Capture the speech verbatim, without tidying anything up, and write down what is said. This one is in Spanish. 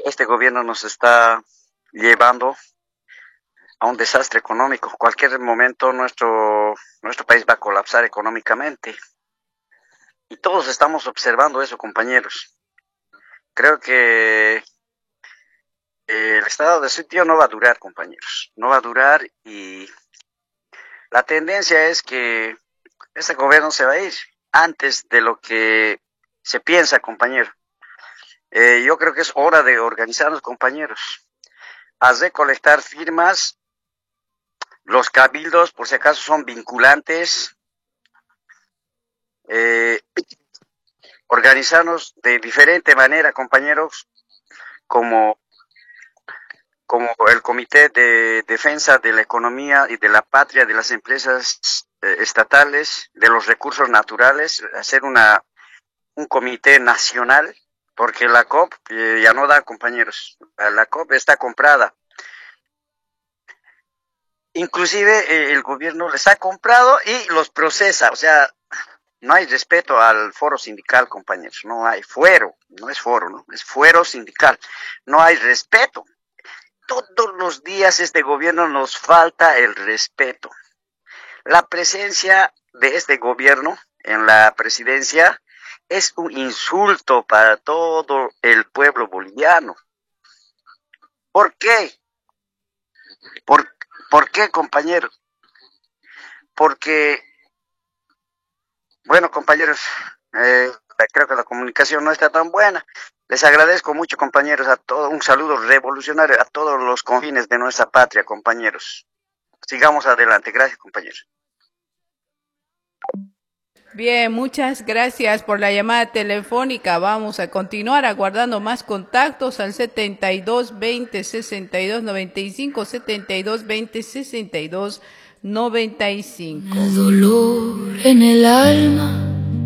este gobierno nos está llevando a un desastre económico. Cualquier momento nuestro, nuestro país va a colapsar económicamente. Y todos estamos observando eso, compañeros. Creo que el estado de sitio no va a durar, compañeros. No va a durar y la tendencia es que este gobierno se va a ir antes de lo que se piensa, compañero. Eh, yo creo que es hora de organizarnos, compañeros, a recolectar firmas. Los cabildos, por si acaso, son vinculantes. Eh, organizarnos de diferente manera, compañeros, como, como el Comité de Defensa de la Economía y de la Patria de las empresas eh, estatales, de los recursos naturales, hacer una, un comité nacional, porque la C O P eh, ya no da, compañeros. La C O P está comprada. Inclusive eh, el gobierno les ha comprado y los procesa, o sea, no hay respeto al foro sindical, compañeros, no hay fuero, no es foro, ¿no? Es fuero sindical, no hay respeto. Todos los días este gobierno nos falta el respeto. La presencia de este gobierno en la presidencia es un insulto para todo el pueblo boliviano. ¿Por qué? ¿Por, por qué, compañeros? Porque, bueno, compañeros, eh, creo que la comunicación no está tan buena. Les agradezco mucho, compañeros, a todos, un saludo revolucionario a todos los confines de nuestra patria, compañeros. Sigamos adelante. Gracias, compañeros. Bien, muchas gracias por la llamada telefónica. Vamos a continuar aguardando más contactos al setenta y dos veinte sesenta y dos noventa y cinco, setenta y dos veinte sesenta y dos noventa y cinco. El dolor en el alma